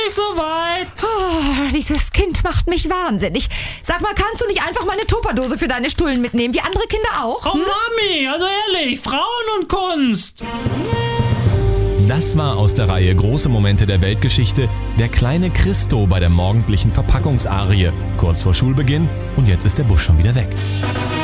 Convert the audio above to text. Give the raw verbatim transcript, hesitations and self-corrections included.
nicht so weit. Oh, dieses Kind macht mich wahnsinnig. Sag mal, kannst du nicht einfach mal eine Tupperdose für deine Stullen mitnehmen? Wie andere Kinder auch? Oh, Mami, also ehrlich, Frauen und Kunst. Das war aus der Reihe Große Momente der Weltgeschichte der kleine Christo bei der morgendlichen Verpackungsarie. Kurz vor Schulbeginn und jetzt ist der Bus schon wieder weg.